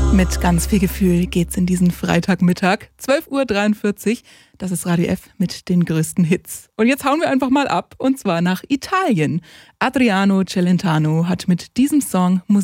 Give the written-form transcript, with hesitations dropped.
Mit ganz viel Gefühl geht's in diesen Freitagmittag, 12:43 Uhr. Das ist Radio F mit den größten Hits. Und jetzt hauen wir einfach mal ab, und zwar nach Italien. Adriano Celentano hat mit diesem Song Musik